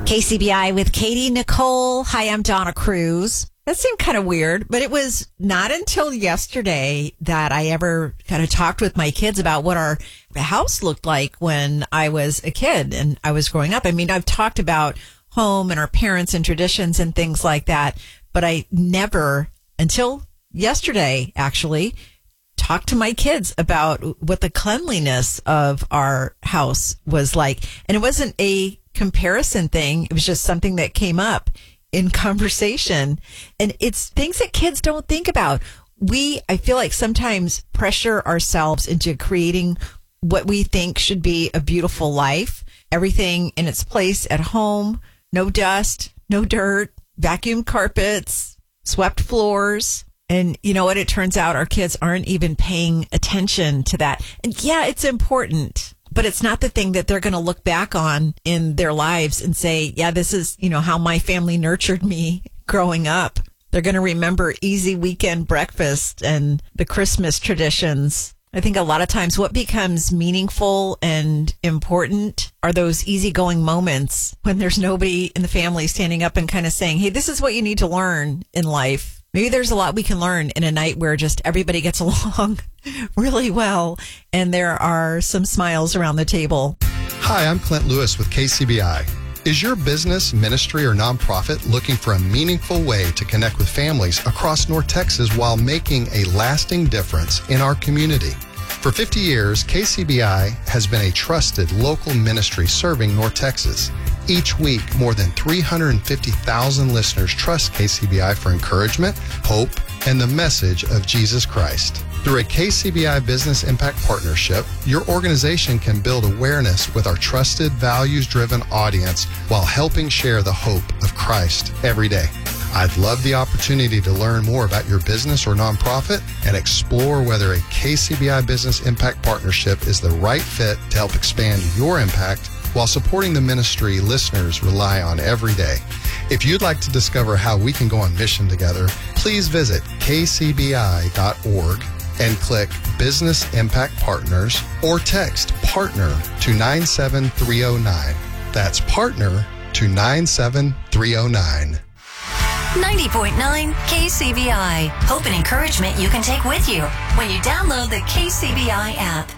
KCBI with Katie Nicole. Hi, I'm Donna Cruz. That seemed kind of weird, but it was not until yesterday that I ever kind of talked with my kids about what our house looked like when I was a kid and I was growing up. I mean, I've talked about home and our parents and traditions and things like that, but I never, until yesterday, actually, talked to my kids about what the cleanliness of our house was like. And it wasn't a comparison thing. It was just something that came up in conversation. And it's things that kids don't think about. I feel like sometimes pressure ourselves into creating what we think should be a beautiful life. Everything in its place at home, no dust, no dirt, vacuum carpets, swept floors. And you know what? It turns out our kids aren't even paying attention to that. And yeah, it's important, but it's not the thing that they're going to look back on in their lives and say, yeah, this is, how my family nurtured me growing up. They're going to remember easy weekend breakfast and the Christmas traditions. I think a lot of times what becomes meaningful and important are those easygoing moments when there's nobody in the family standing up and kind of saying, hey, this is what you need to learn in life. Maybe there's a lot we can learn in a night where just everybody gets along really well and there are some smiles around the table. Hi, I'm Clint Lewis with KCBI. Is your business, ministry, or nonprofit looking for a meaningful way to connect with families across North Texas while making a lasting difference in our community? For 50 years, KCBI has been a trusted local ministry serving North Texas. Each week, more than 350,000 listeners trust KCBI for encouragement, hope, and the message of Jesus Christ. Through a KCBI Business Impact Partnership, your organization can build awareness with our trusted, values-driven audience while helping share the hope of Christ every day. I'd love the opportunity to learn more about your business or nonprofit and explore whether a KCBI Business Impact Partnership is the right fit to help expand your impact while supporting the ministry listeners rely on every day. If you'd like to discover how we can go on mission together, please visit kcbi.org and click Business Impact Partners or text PARTNER to 97309. That's PARTNER to 97309. 90.9 KCBI. Hope and encouragement you can take with you when you download the KCBI app.